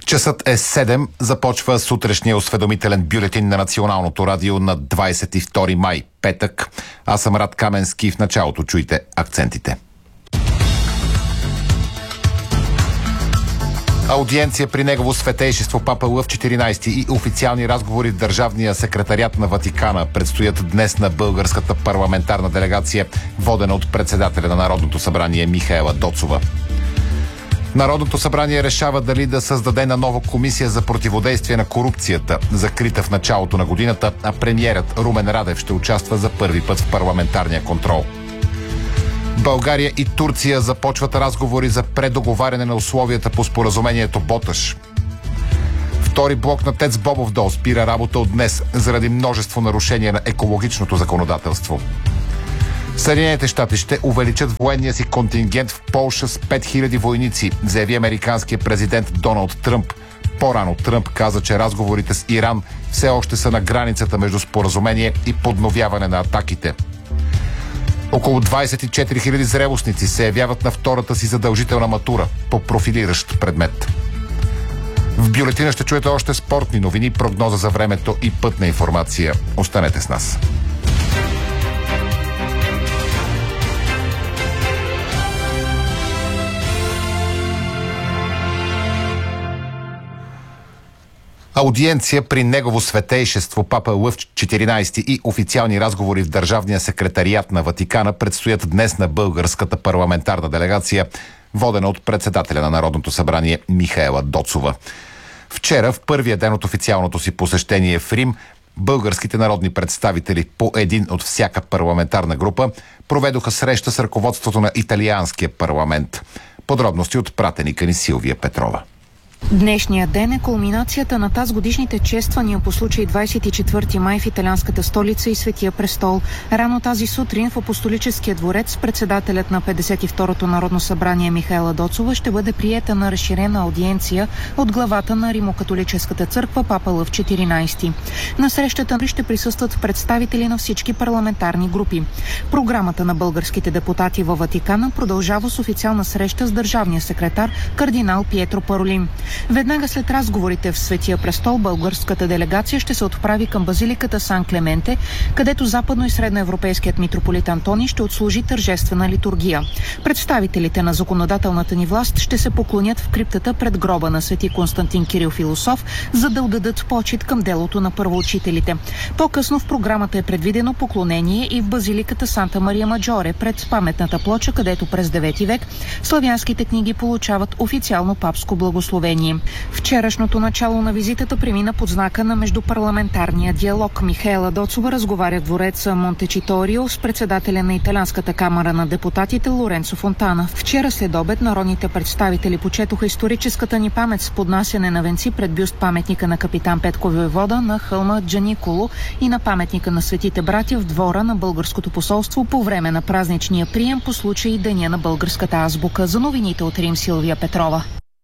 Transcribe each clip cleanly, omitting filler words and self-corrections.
Часът е 7, започва сутрешния осведомителен бюлетин на Националното радио на 22 май, петък. Аз съм Рад Каменски, в началото чуйте акцентите. Аудиенция при негово светейшество Папа Лъв 14 и официални разговори в Държавния секретариат на Ватикана предстоят днес на българската парламентарна делегация, водена от председателя на Народното събрание Михаела Доцова. Народното събрание решава дали да създаде наново комисия за противодействие на корупцията, закрита в началото на годината, а премиерът Румен Радев ще участва за първи път в парламентарния контрол. България и Турция започват разговори за предоговаряне на условията по споразумението Боташ. Втори блок на ТЕЦ Бобов дол спира работа от днес заради множество нарушения на екологичното законодателство. Съединените щати ще увеличат военния си контингент в Полша с 5000 войници, заяви американският президент Доналд Тръмп. По-рано Тръмп каза, че разговорите с Иран все още са на границата между споразумение и подновяване на атаките. Около 24 000 зрелостници се явяват на втората си задължителна матура по профилиращ предмет. В бюлетина ще чуете още спортни новини, прогноза за времето и пътна информация. Останете с нас. Аудиенция при негово светейшество Папа Лъв 14 и официални разговори в Държавния секретариат на Ватикана предстоят днес на българската парламентарна делегация, водена от председателя на Народното събрание Михаела Доцова. Вчера, в първия ден от официалното си посещение в Рим, българските народни представители, по един от всяка парламентарна група, проведоха среща с ръководството на италианския парламент. Подробности от пратеника ни Силвия Петрова. Днешният ден е кулминацията на тазгодишните чествания по случай 24 май в италианската столица и Светия престол. Рано тази сутрин в Апостолическия дворец председателят на 52-то Народно събрание Михаела Доцова ще бъде приета на разширена аудиенция от главата на Римокатолическата църква Папа Лъв 14. На срещата ще присъстват представители на всички парламентарни групи. Програмата на българските депутати във Ватикана продължава с официална среща с държавния секретар кардинал Пиетро Паролин. Веднага след разговорите в Светия престол, българската делегация ще се отправи към базиликата Сан Клементе, където западно и средноевропейският митрополит Антоний ще отслужи тържествена литургия. Представителите на законодателната ни власт ще се поклонят в криптата пред гроба на свети Константин Кирил Философ, за да отдадат почит към делото на първоучителите. По-късно в програмата е предвидено поклонение и в базиликата Санта Мария Маджоре пред паметната плоча, където през 9 век славянските книги получават официално папско благословение. Вчерашното начало на визитата премина под знака на междупарламентарния диалог. Михаела Доцова разговаря в двореца Монтечиторио с председателя на Италианската камара на депутатите Лоренцо Фонтана. Вчера след обед народните представители почетоха историческата ни памет с поднасяне на венци пред бюст паметника на капитан Петко Войвода на хълма Джаниколо и на паметника на светите братя в двора на българското посолство по време на празничния прием по случай Деня на българската азбука. За новините от Рим, Силвия Петрова.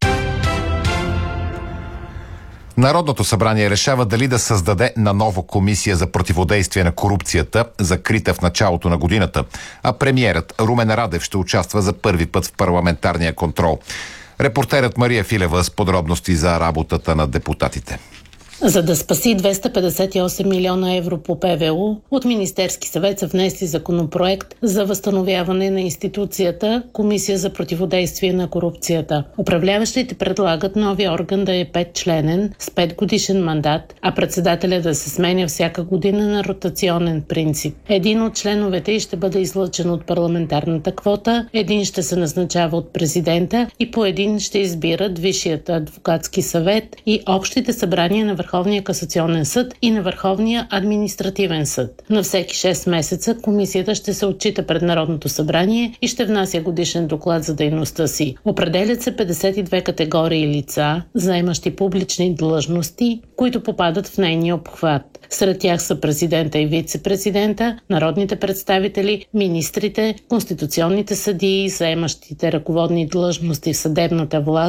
Народното събрание решава дали да създаде наново комисия за противодействие на корупцията, закрита в началото на годината, а премиерът Румен Радев ще участва за първи път в парламентарния контрол. Репортерът Мария Филева с подробности за работата на депутатите. За да спаси 258 милиона евро по ПВУ, от Министерски съвет са внесли законопроект за възстановяване на институцията Комисия за противодействие на корупцията. Управляващите предлагат нови орган да е 5-членен с 5-годишен мандат, а председателя да се сменя всяка година на ротационен принцип. Един от членовете ще бъде излъчен от парламентарната квота, един ще се назначава от президента и по един ще избират Висшият адвокатски съвет и общите събрания на Върховния касационен съд и на Върховния административен съд. На всеки 6 месеца комисията ще се отчита пред Народното събрание и ще внася годишен доклад за дейността си. Определят се 52 категории лица, заемащи публични длъжности, които попадат в нейния обхват. Сред тях са президента и вице-президента, народните представители, министрите, конституционните съдии, заемащите ръководни длъжности в съдебната власт,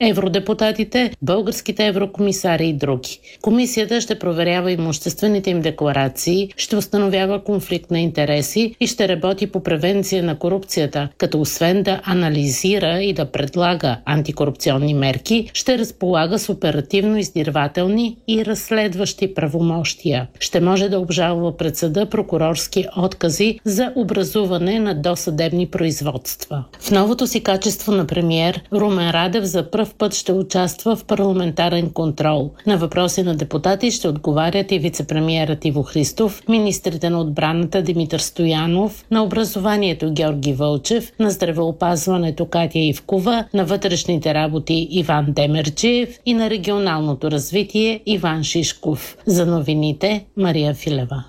евродепутатите, българските еврокомисари и други. Комисията ще проверява имуществените им декларации, ще установява конфликт на интереси и ще работи по превенция на корупцията, като освен да анализира и да предлага антикорупционни мерки, ще разполага с оперативно-издирвателни и разследващи правомощия. Ще може да обжалва пред съда прокурорски откази за образуване на досъдебни производства. В новото си качество на премиер, Румен Радев за пръв път ще участва в парламентарен контрол. На въпроси на депутати ще отговарят и вицепремиерът Иво Христов, министрите на отбраната Димитър Стоянов, на образованието Георги Вълчев, на здравеопазването Катя Ивкова, на вътрешните работи Иван Демерджиев и на регионалното развитие Иван Шишков. За новините Мария Филева.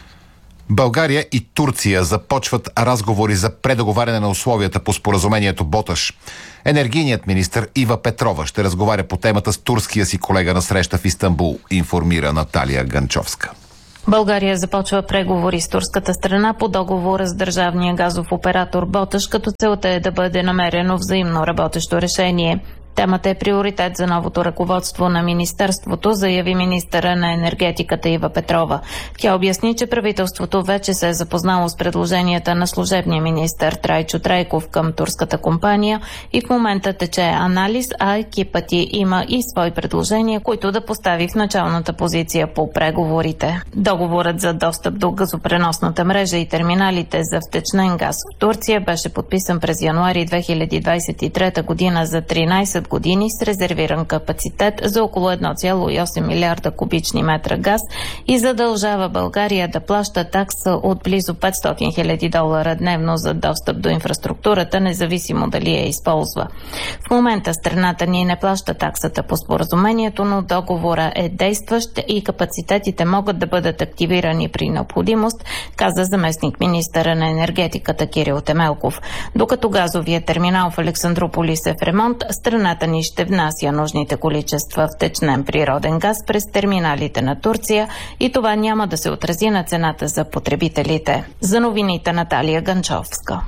България и Турция започват разговори за предоговаряне на условията по споразумението Боташ. Енергийният министър Ива Петрова ще разговаря по темата с турския си колега на среща в Истанбул, информира Наталия Ганчовска. България започва преговори с турската страна по договора с държавния газов оператор Боташ, като целта е да бъде намерено взаимно работещо решение. Темата е приоритет за новото ръководство на министерството, заяви министъра на енергетиката Ива Петрова. Тя обясни, че правителството вече се е запознало с предложенията на служебния министър Трайчо Трайков към турската компания и в момента тече анализ, а екипът ѝ има и свои предложения, които да постави в началната позиция по преговорите. Договорът за достъп до газопреносната мрежа и терминалите за втечнен газ в Турция беше подписан през януари 2023 година за 13 години с резервиран капацитет за около 1,8 милиарда кубични метра газ и задължава България да плаща такса от близо $500 000 дневно за достъп до инфраструктурата, независимо дали я използва. В момента страната ни не плаща таксата по споразумението, но договора е действащ и капацитетите могат да бъдат активирани при необходимост, каза заместник министъра на енергетиката Кирил Темелков. Докато газовия терминал в Александрополис е в ремонт, страната ни ще внася нужните количества втечнен природен газ през терминалите на Турция и това няма да се отрази на цената за потребителите. За новините Наталия Ганчовска.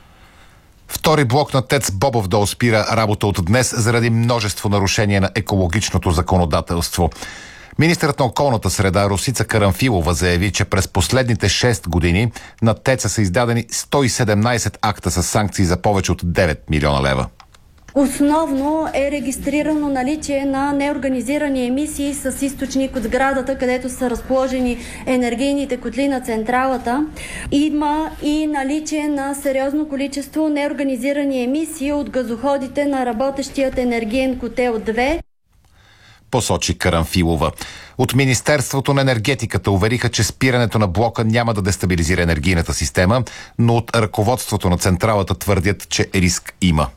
Втори блок на ТЕЦ Бобов дол спира работа от днес заради множество нарушения на екологичното законодателство. Министърът на околната среда Росица Карамфилова заяви, че през последните 6 години на ТЕЦ са издадени 117 акта с санкции за повече от 9 милиона лева. Основно е регистрирано наличие на неорганизирани емисии с източник от сградата, където са разположени енергийните котли на централата. Има и наличие на сериозно количество неорганизирани емисии от газоходите на работещият енергиен котел 2. Посочи Карамфилова. От Министерството на енергетиката увериха, че спирането на блока няма да дестабилизира енергийната система, но от ръководството на централата твърдят, че риск има.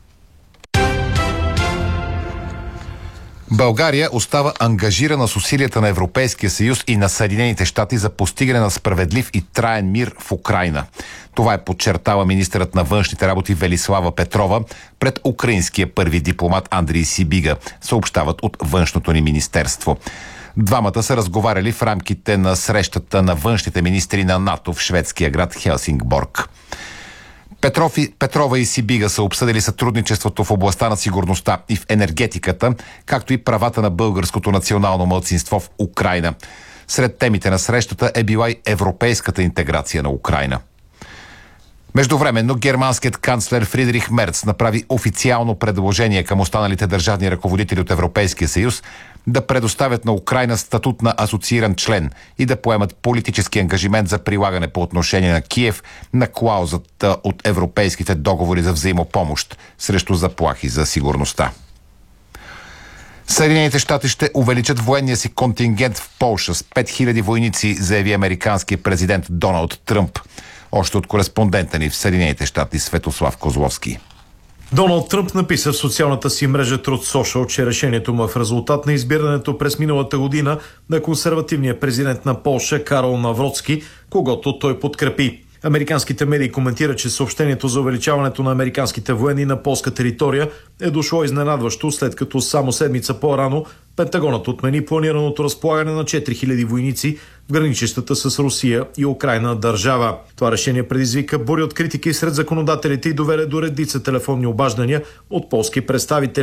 България остава ангажирана с усилията на Европейския съюз и на Съединените щати за постигане на справедлив и траен мир в Украйна. Това е подчертала министърът на външните работи Велислава Петрова пред украинския първи дипломат Андрій Сибига, съобщават от външното ни министерство. Двамата са разговаряли в рамките на срещата на външните министри на НАТО в шведския град Хелсингборг. Петрова и Сибига са обсъдили сътрудничеството в областта на сигурността и в енергетиката, както и правата на българското национално малцинство в Украйна. Сред темите на срещата е била и европейската интеграция на Украйна. Междувременно германският канцлер Фридрих Мерц направи официално предложение към останалите държавни ръководители от Европейския съюз да предоставят на Украйна статут на асоцииран член и да поемат политически ангажимент за прилагане по отношение на Киев на клаузата от европейските договори за взаимопомощ срещу заплахи за сигурността. Съединените щати ще увеличат военния си контингент в Полша с 5000 войници, заяви американският президент Доналд Тръмп. Още от кореспондента ни в Съединените щати Светослав Козловски. Доналд Тръмп написа в социалната си мрежа Truth Social, че решението му е в резултат на избирането през миналата година на консервативния президент на Полша Карол Навроцки, когото той подкрепи. Американските медии коментират, че съобщението за увеличаването на американските военни на полска територия е дошло изненадващо, след като само седмица по-рано Пентагонът отмени планираното разполагане на 4000 войници в граничещата с Русия и Украйна държава. Това решение предизвика буря от критики сред законодателите и доведе до редица телефонни обаждания от полски представители.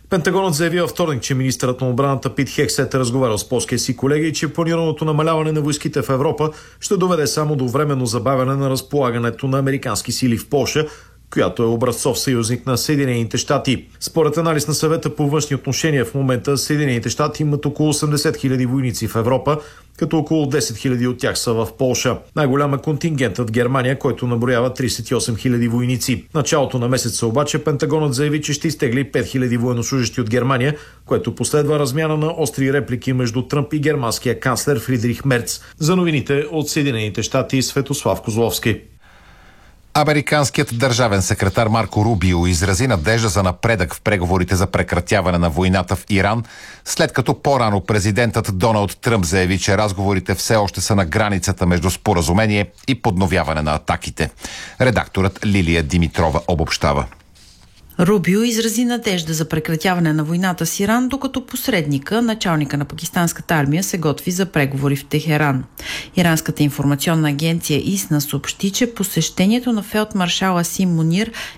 Пентагонът заяви във вторник, че министърът на отбраната Пит Хексет е разговарял с полския си колега и че планираното намаляване на войските в Европа ще доведе само до временно забавяне на разполагането на американски сили в Полша, която е образцов съюзник на Съединените щати. Според анализ на съвета по външни отношения, в момента Съединените щати имат около 80 000 войници в Европа, като около 10 000 от тях са в Полша. Най-голям е контингентът Германия, който наброява 38 000 войници. В началото на месеца обаче Пентагонът заяви, че ще изтегли 5 000 военнослужещи от Германия, което последва размяна на остри реплики между Тръмп и германския канцлер Фридрих Мерц. За новините от Съединените щати, Светослав Козловски. Американският държавен секретар Марко Рубио изрази надежда за напредък в преговорите за прекратяване на войната в Иран, след като по-рано президентът Доналд Тръмп заяви, че разговорите все още са на границата между споразумение и подновяване на атаките. Редакторът Лилия Димитрова обобщава. Рубио изрази надежда за прекратяване на войната с Иран, докато посредника, началника на пакистанската армия, се готви за преговори в Техеран. Иранската информационна агенция ИСНА съобщи, че посещението на фелдмаршал Асим Мунир